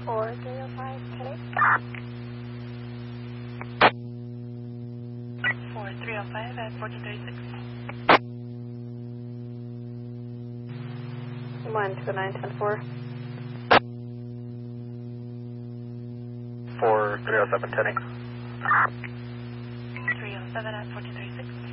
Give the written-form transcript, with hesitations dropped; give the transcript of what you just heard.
4305 today. 4305 at 1436. 12910-4. 4307 10X. 307 at 1436.